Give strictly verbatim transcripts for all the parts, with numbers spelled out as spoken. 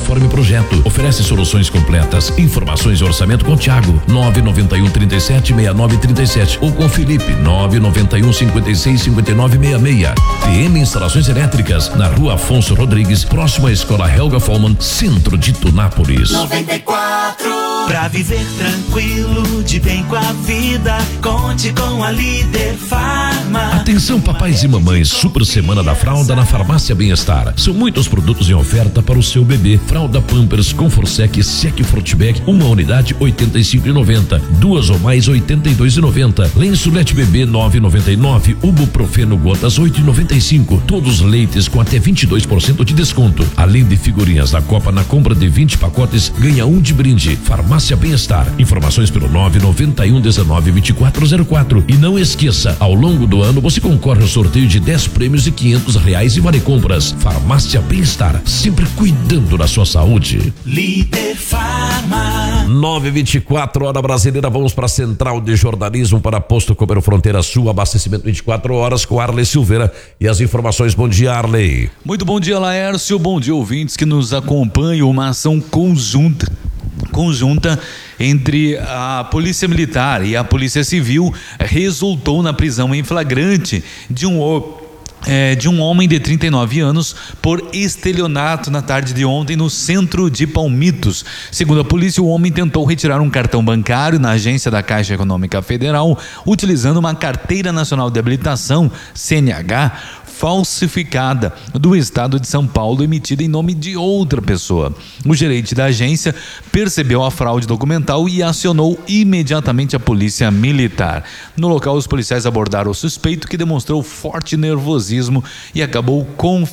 conforme projeto. Oferece soluções completas. Informações e orçamento com Thiago, nove nove um, trinta e sete, sessenta e nove trinta e sete, ou com Felipe, nove nove um, cinquenta e seis, cinquenta e nove sessenta e seis. T M Instalações Elétricas, na Rua Afonso Rodrigues, próximo à Escola Helga Follmann, centro de Tunápolis. noventa e quatro. Pra viver tranquilo, de bem com a vida, conte com a Líder Farma. Atenção, papais e mamães, super semana da fralda na Farmácia Bem-Estar. São muitos produtos em oferta para o seu bebê. Fralda Pampers Confortsec Sec Frotback, uma unidade oitenta e cinco reais e noventa centavos, duas ou mais oitenta e dois reais e noventa centavos. Lençolete bebê nove reais e noventa e nove centavos, Ibuprofeno gotas oito reais e noventa e cinco centavos. Todos leites com até vinte e dois por cento de desconto. Além de figurinhas da Copa, na compra de vinte pacotes, ganha um de brinde. Farmácia Bem-Estar. Informações pelo nove nove um, dezenove, vinte e quatro zero quatro. E não esqueça, ao longo do ano você concorre ao sorteio de dez prêmios e quinhentos reais e vale compras. Farmácia Bem-Estar, sempre cuidando da sua saúde. Líder Farma. nove e vinte e quatro, hora brasileira. Vamos para a Central de Jornalismo, para Posto Comer Fronteira Sul, abastecimento vinte e quatro horas com Arley Silveira e as informações. Bom dia, Arley. Muito bom dia, Laércio. Bom dia, ouvintes que nos acompanham. Uma ação conjunta conjunta entre a Polícia Militar e a Polícia Civil resultou na prisão em flagrante de um É, de um homem de trinta e nove anos por estelionato na tarde de ontem no centro de Palmitos. Segundo a polícia, o homem tentou retirar um cartão bancário na agência da Caixa Econômica Federal utilizando uma carteira nacional de habilitação, C N H, falsificada do estado de São Paulo, emitida em nome de outra pessoa. O gerente da agência percebeu a fraude documental e acionou imediatamente a polícia militar. No local, os policiais abordaram o suspeito, que demonstrou forte nervosismo e acabou com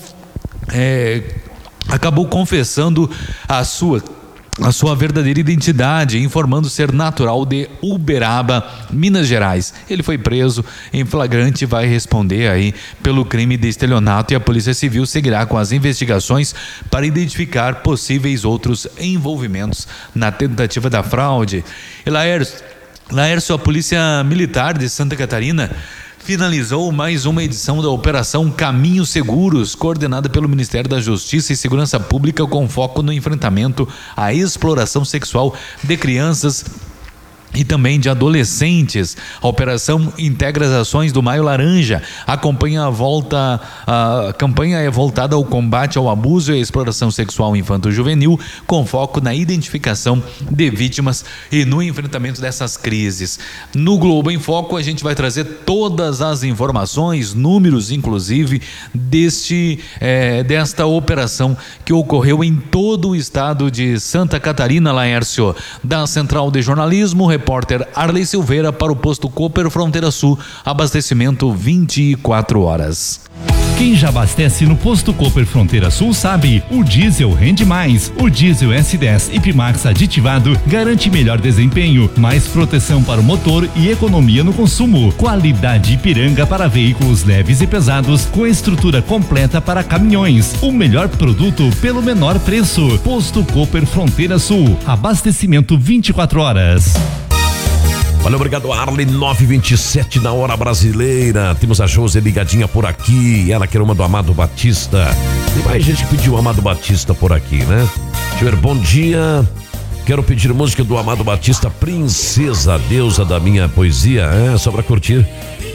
é, acabou confessando a sua a sua verdadeira identidade, informando ser natural de Uberaba, Minas Gerais. Ele foi preso em flagrante e vai responder aí pelo crime de estelionato, e a Polícia Civil seguirá com as investigações para identificar possíveis outros envolvimentos na tentativa da fraude. E Laércio, Laércio, a Polícia Militar de Santa Catarina finalizou mais uma edição da Operação Caminhos Seguros, coordenada pelo Ministério da Justiça e Segurança Pública, com foco no enfrentamento à exploração sexual de crianças e também de adolescentes. A operação integra as ações do Maio Laranja. A campanha, volta, a campanha é voltada ao combate ao abuso e à exploração sexual infanto-juvenil, com foco na identificação de vítimas e no enfrentamento dessas crises. No Globo em Foco, a gente vai trazer todas as informações, números inclusive, deste, é, desta operação que ocorreu em todo o estado de Santa Catarina, Laércio. Da Central de Jornalismo, repórter Arley Silveira para o Posto Cooper Fronteira Sul, abastecimento vinte e quatro horas. Quem já abastece no Posto Cooper Fronteira Sul sabe, o diesel rende mais. O diesel S dez Ipimax aditivado garante melhor desempenho, mais proteção para o motor e economia no consumo. Qualidade Ipiranga para veículos leves e pesados, com estrutura completa para caminhões. O melhor produto pelo menor preço. Posto Cooper Fronteira Sul, abastecimento vinte e quatro horas. Valeu, obrigado, Arley. Nove e vinte e sete na hora brasileira. Temos a José ligadinha por aqui. Ela quer uma do Amado Batista. Tem mais gente que pediu o Amado Batista por aqui, né? Deixa eu ver, bom dia. Quero pedir música do Amado Batista, Princesa, deusa da minha poesia. É, só pra curtir.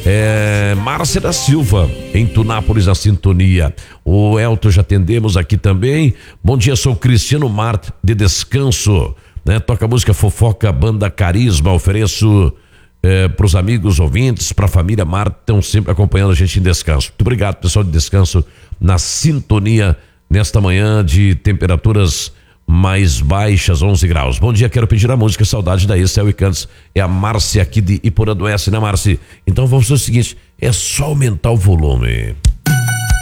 É, Márcia da Silva, em Tunápolis, a sintonia. O Elton já atendemos aqui também. Bom dia, sou Cristiano Marte, de Descanso. Né? Toca a música Fofoca, Banda Carisma. Ofereço é, para os amigos ouvintes, para a família Marte, estão sempre acompanhando a gente em Descanso. Muito obrigado, pessoal de Descanso, na sintonia nesta manhã de temperaturas mais baixas, onze graus. Bom dia, quero pedir a música Saudade da Céu e Cantos. É a Márcia aqui de Iporã do Oeste, né, Márcia? Então vamos fazer o seguinte, é só aumentar o volume.